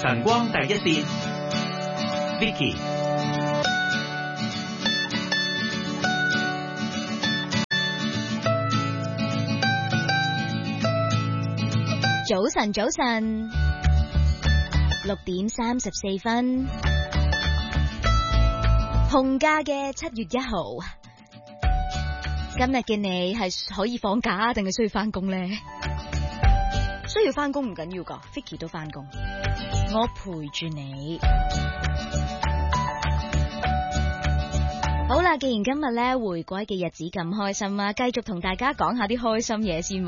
晨光第一線 Vicky。 早晨，早晨，6:34，紅假嘅7月1號，今日嘅你係可以放假定係需要翻工呢？需要翻工唔緊要噶 ，Vicky 都翻工，我陪住你。好啦，既然今日咧回歸嘅日子咁開心啊，繼續同大家講下啲開心嘢先。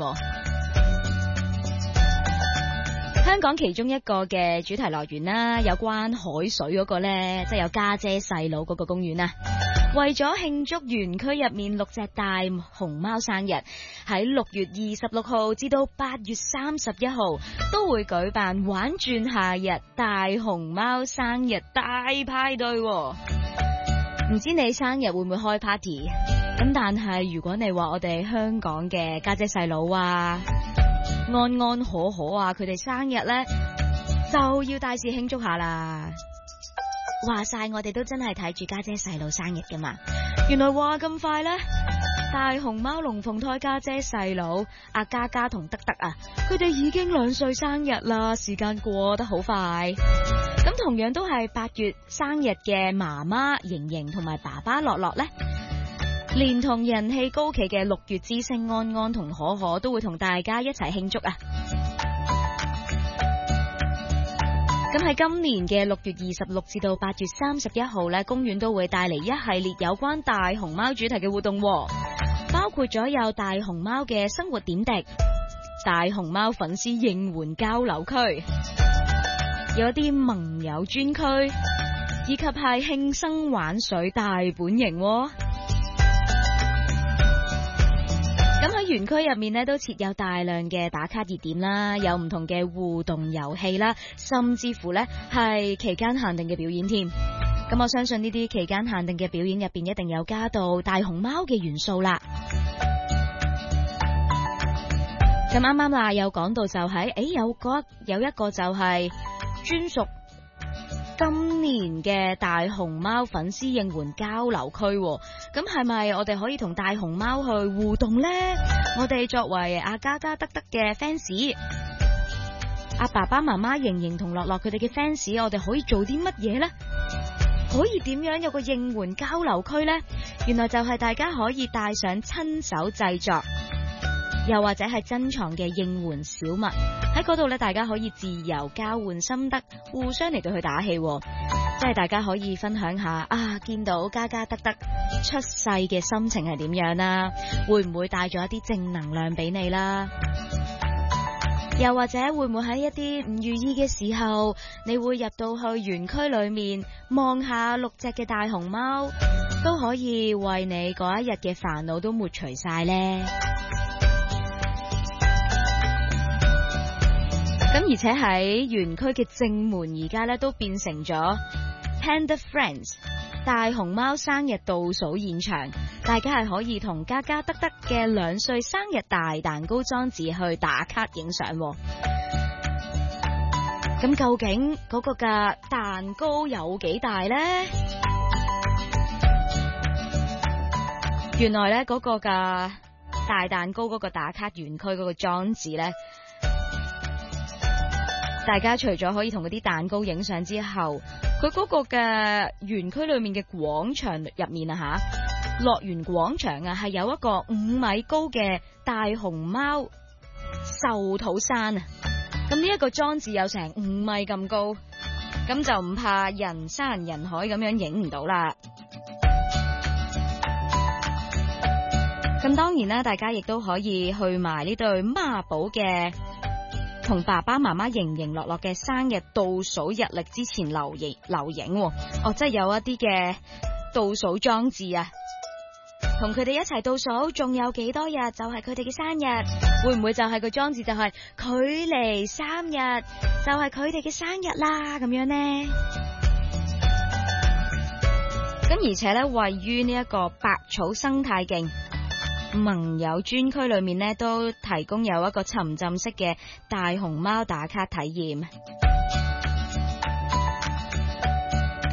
香港其中一個嘅主題樂園啦，有關海水嗰個呢，即係有家姐細佬嗰個公園啊。為咗慶祝園區入面6隻大熊貓生日，喺6月26號至到8月31號都會舉辦玩轉夏日大熊貓生日大派對。唔知你生日會唔會開 party？ 咁但係如果你話我哋香港嘅家姐細佬啊，安安可可啊，佢哋生日呢，就要大肆慶祝下啦。話晒我哋都真係睇住家姐細佬生日噶嘛，原來話咁快呢，大熊貓龍鳳胎家姐細佬阿嘉嘉同德德啊，佢哋已經2歲生日啦，時間過得好快。咁同樣都係8月生日嘅媽媽瑩瑩同埋爸爸樂樂呢，連同人氣高企嘅6月之星安安同可可都會同大家一齊慶祝啊！咁喺今年嘅6月26至到8月31號呢，公園都會帶嚟一系列有關大熊貓主題嘅活動，包括咗有大熊貓嘅生活點滴、大熊貓粉絲應援交流區、有啲盟友專區，以及係慶生玩水大本營。咁喺園區入面呢，都設有大量嘅打卡熱點啦，有唔同嘅互動遊戲啦，甚至乎呢係期間限定嘅表演添。咁我相信呢啲期間限定嘅表演入邊一定有加到大熊貓嘅元素啦。咁啱啱啦，有講到就係，有一個就係專屬今年嘅大熊貓粉絲應援交流區，咁係咪我哋可以同大熊貓去互動呢？我哋作為阿嘉嘉德德嘅 fans， 阿爸爸媽媽瑩瑩同樂樂佢哋嘅 fans， 我哋可以做啲乜嘢呢？可以點樣有個應援交流區呢？原來就係大家可以帶上親手製作，又或者係珍藏嘅應援小物喺嗰度咧，大家可以自由交換心得，互相嚟到去打氣，即係大家可以分享下啊，見到嘉嘉德德出世嘅心情係點樣啦？會唔會帶咗一啲正能量俾你啦？又或者會唔會喺一啲唔如意嘅時候，你會入到去園區裏面望下6隻嘅大熊貓，都可以為你嗰一日嘅煩惱都抹除晒呢？咁而且喺園區嘅正門而家咧都變成咗 Panda Friends 大熊貓生日倒數現場，大家係可以同嘉嘉德德嘅2歲生日大蛋糕裝置去打卡影相。咁究竟嗰個嘅蛋糕有幾大呢？原來咧嗰個嘅大蛋糕嗰個打卡園區嗰個裝置咧，大家除咗可以同嗰啲蛋糕影相之後，佢嗰個嘅園區裏面嘅廣場入面啊樂園廣場啊，係有一個5米高嘅大熊貓壽土山啊。咁呢一個裝置有成5米咁高，咁就唔怕人山人海咁樣影唔到啦。咁當然啦，大家亦都可以去埋呢對孖寶嘅同爸爸媽媽瑩瑩樂樂嘅生日倒數日曆之前留影，即係有一啲嘅倒數裝置啊，同佢哋一齊倒數，仲有幾多日就係佢哋嘅生日？會唔會就係個裝置就係距離3日就係佢哋嘅生日啦？咁樣呢？咁而且咧，位於呢一個百草生態徑盟友專區裏面呢，都提供有一個沉浸式嘅大熊貓打卡體驗。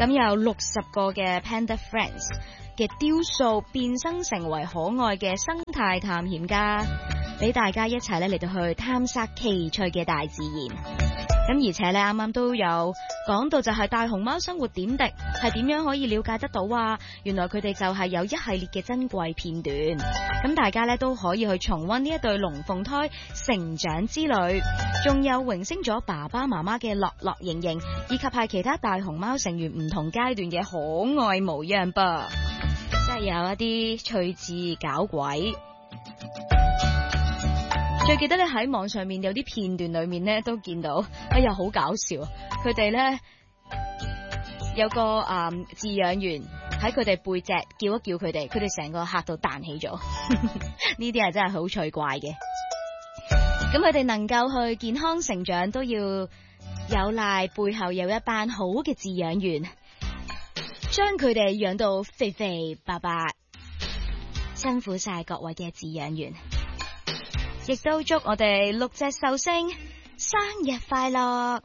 咁有60個嘅 Panda Friends 嘅雕塑變身成為可愛嘅生態探險家，俾大家一齊咧嚟到去探索奇趣嘅大自然。咁而且咧，啱啱都有講到就係大熊貓生活點滴係點樣可以了解得到啊？原來佢哋就係有一系列嘅珍貴片段，咁大家咧都可以去重溫呢一對龍鳳胎成長之旅，仲有榮升咗爸爸媽媽嘅樂樂盈盈，以及係其他大熊貓成員唔同階段嘅可愛模樣噃，真係有一啲趣致搞鬼。最記得咧喺網上面有啲片段裏面咧都見到，哎呀好搞笑！佢哋咧有個飼養員喺佢哋背脊叫一叫佢哋，佢哋成個嚇到彈起咗。呢啲係真係好趣怪嘅。咁佢哋能夠去健康成長，都要有賴背後有一班好嘅飼養員，將佢哋養到肥肥白白。辛苦晒各位嘅飼養員。亦都祝我哋6隻壽星生日快樂！